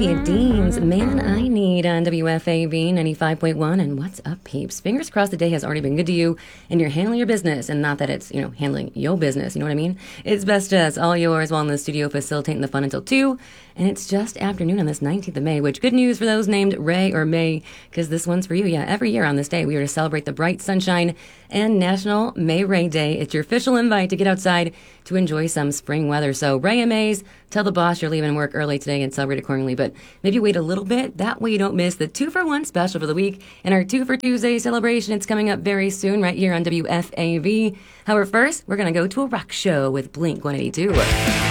Olivia Dean's Man I Need on WFAV 95.1. And what's up, peeps? Fingers crossed the day has already been good to you and you're handling your business, and not that it's, handling your business. You know what I mean? It's Best Jazz, all yours, while in the studio facilitating the fun until 2. And it's just afternoon on this 19th of May, which good news for those named Ray or May, because this one's for you. Yeah, every year on this day, we are to celebrate the bright sunshine and National May Ray Day. It's your official invite to get outside to enjoy some spring weather. So Ray and Mays, tell the boss you're leaving work early today and celebrate accordingly, but maybe wait a little bit. That way you don't miss the 2-for-1 special for the week and our 2 for Tuesday celebration. It's coming up very soon right here on WFAV. However, first, we're going to go to a rock show with Blink 182.